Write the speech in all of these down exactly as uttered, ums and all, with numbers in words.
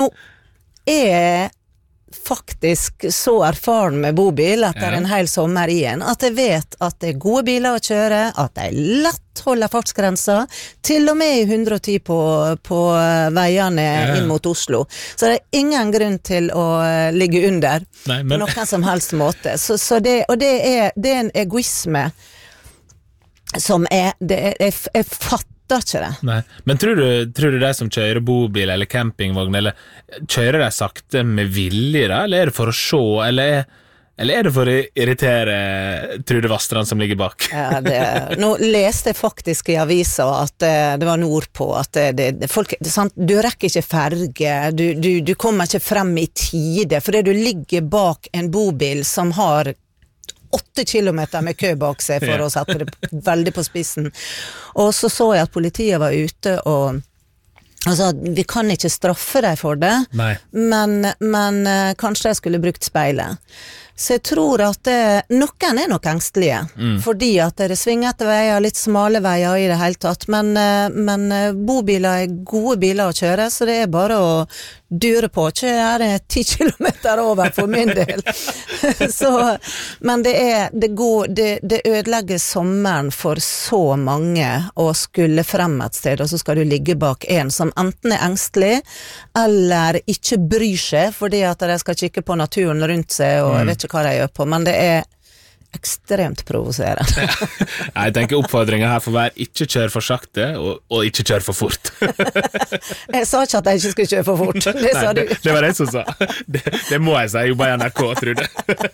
Nå er faktisk så erfaren med bobil etter Ja. en hel sommer igjen, at jeg vet at det er gode biler å kjøre, at de lett holder fartsgrensa, til og med i hundre og ti på, på veiene Ja. inn mot Oslo. Så det er ingen grunn til å ligge under Nei, men på noen som helst måte. Så, så det, og det er, det er en egoisme som er, det er jeg, jeg fatter ikke det. Nei, men tror du, tror du de som kjører bobil eller campingvogn, eller kjører de sakte med vilje da, eller er det for å se, eller er, eller er det for å irritere Trude Vastrand som ligger bak? Ja, det, nå leste jeg faktisk i avisa at det, det var nordpå, at det, det, det folk, det, sant, du rekker ikke ferge, du, du, du kommer ikke frem i tide, fordi du ligger bak en bobil som har åtte kilometer med kø bak seg, for Ja. å sette det veldig på spissen. Og så så jeg at politiet var ute og altså, vi kan ikke straffe deg for det, Nei. men, men eh, kanskje jeg skulle brukt speilet. Så jeg tror at det, noen er nok engstelige, Mm. fordi at det er svingete veier, litt smale veier i det hele tatt, men, eh, men eh, bobiler er gode biler å kjøre, så det er bare å dure på, kjøre ti kilometer over for min del. så, men det er, det går, det, det ødelegger sommeren for så mange å skulle frem et sted, og så skal du ligge bak en som enten er engstelig, eller ikke bryr seg, fordi at de skal kikke på naturen rundt seg, og jeg vet ikke hva de gjør på, men det er ekstremt provoserende. Nei, jeg tenker oppfordringen her for hver ikke kjør for sakte, og, og ikke kjør for fort. Jeg sa ikke at jeg ikke skulle kjøre for fort, det Nei, sa du. det, det var det som sa. Det, det må jeg si, jeg jobber i N R K, Trude.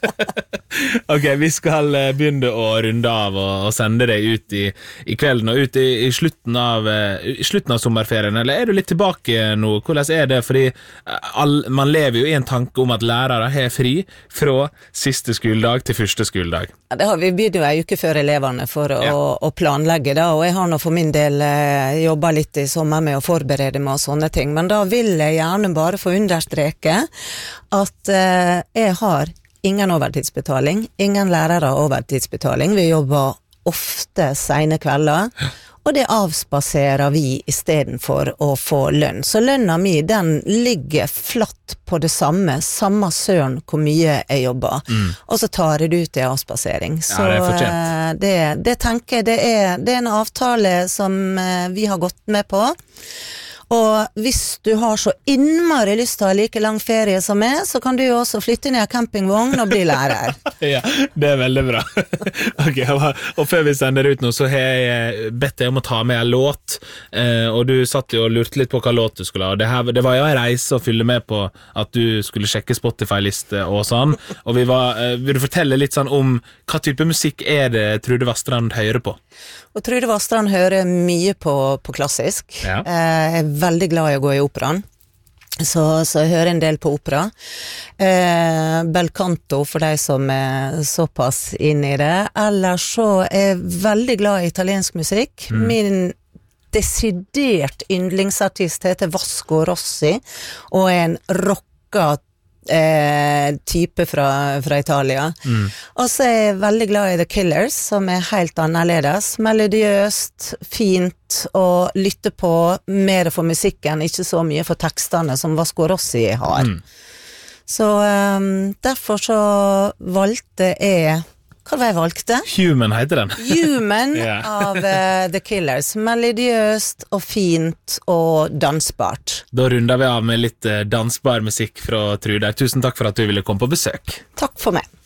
Ok, vi skal eh, begynne å runde av og, og sende deg ut i, i kvelden, og ut i, i, slutten av, eh, i slutten av sommerferien, eller er du litt tilbake nå? Hvordan er det? Fordi eh, all, man lever jo i en tanke om at lærere har fri fra siste skoledag til første skoledag. Ja, det har vi begynt jo en uke før elevene for å, Ja. å planlegge da, og jeg har nå for min del eh, jobbet litt i sommer med å forberede meg og sånne ting, men da vil jeg gjerne bare få understreke at eh, jeg har ingen overtidsbetaling, ingen lærere har overtidsbetaling, vi jobber ofte sene kvelder, og det avspaserer vi i stedet for å få lønn. Så lønna mi, den ligger flatt på det samme, samme søren hvor mye jeg jobber. Mm. Og så tar jeg det ut i avspasering. Så Ja, det er fortjent. eh, det, det tenker jeg, det er, det er en avtale som eh, vi har gått med på. Og hvis du har så innmari lyst til å ha like lang ferie som meg, så kan du jo også flytte ned i campingvogn og bli lærer. Ja, det er veldig bra. Ok, og, og før vi sender ut nå, så har jeg bedt deg om å ta med en låt, eh, og du satt jo og lurte litt på hva låt du skulle ha. Det, her, det var jo en reise å fylle med på at du skulle sjekke Spotify-liste og sånn, og vi var, eh, vil du fortelle litt sånn om hva type musikk er det Trude Vastrand hører på? Og Trude Vastrand hører mye på, på klassisk. Ja. Eh, jeg er veldig glad i å gå i operaen. Så, så jeg hører en del på opera. Eh, bel canto for de som er såpass inne i det. Ellers så er jeg veldig glad i italiensk musikk. Mm. Min desidert yndlingsartist heter Vasco Rossi, og er en rocka Eh, type fra, fra Italia. Mm. Og så er jeg veldig glad i The Killers, som er helt annerledes, melodiøst, fint å lytte på, mer for musikken, ikke så mye for tekstene som Vasco Rossi har. Mm. Så um, derfor så valgte jeg hva var jeg valgte? Human heter den. Human yeah. av uh, The Killers. Melodiøst og fint og dansbart. Da runder vi av med litt dansbar musikk fra Trude. Tusen takk for at du ville komme på besøk. Takk for meg.